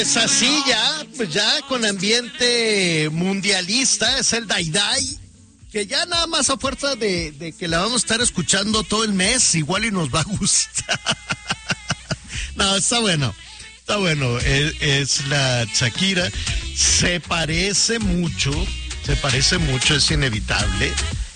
Es así ya, pues ya con ambiente mundialista, es el Day Day, que ya nada más a fuerza de que la vamos a estar escuchando todo el mes, igual y nos va a gustar. No, está bueno, es la Shakira, se parece mucho, es inevitable,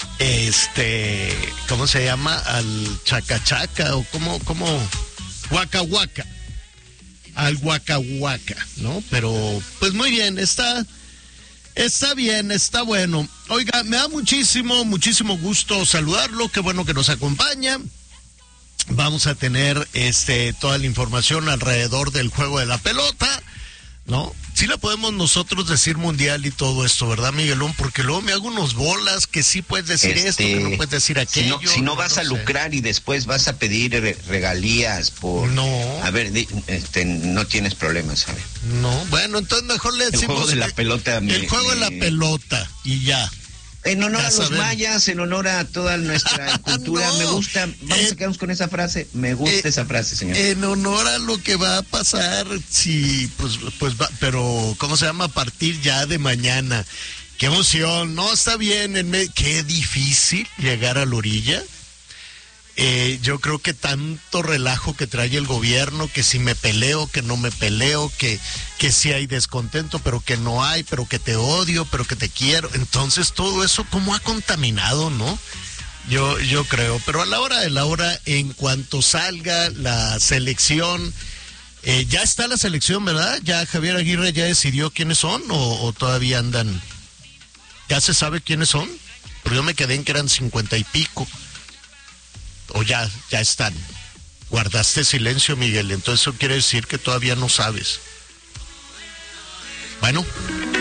¿cómo se llama? Al Chaca Chaca, o cómo, Waka Waka. Al Waka Waka, ¿no? Pero, pues muy bien, está bien, está bueno. Oiga, me da muchísimo gusto saludarlo, qué bueno que nos acompaña. Vamos a tener toda la información alrededor del juego de la pelota, ¿no? Sí la podemos nosotros decir mundial y todo esto, ¿verdad, Miguelón? Porque luego me hago unos bolas que sí puedes decir esto, que no puedes decir aquello. Si no vas a lucrar y después vas a pedir regalías por... No. A ver, no tienes problemas, ¿sabes? No, bueno, entonces mejor le decimos... El juego de la pelota. El juego de la pelota y ya. En honor a los mayas, en honor a toda nuestra cultura, no, me gusta, vamos a quedarnos con esa frase, me gusta esa frase, señor. En honor a lo que va a pasar, sí, pues va, pero, ¿cómo se llama? A partir ya de mañana. Qué emoción, no, está bien, qué difícil llegar a la orilla. Yo creo que tanto relajo que trae el gobierno, que si me peleo, que no me peleo, que si hay descontento, pero que no hay, pero que te odio, pero que te quiero. Entonces todo eso cómo ha contaminado, ¿no? Yo creo, pero a la hora de la hora, en cuanto salga la selección, ya está la selección, ¿verdad? Ya Javier Aguirre ya decidió quiénes son o todavía andan. ¿Ya se sabe quiénes son? Porque yo me quedé en que eran 50 y pico. O ya están. Guardaste silencio, Miguel, entonces eso quiere decir que todavía no sabes. Bueno,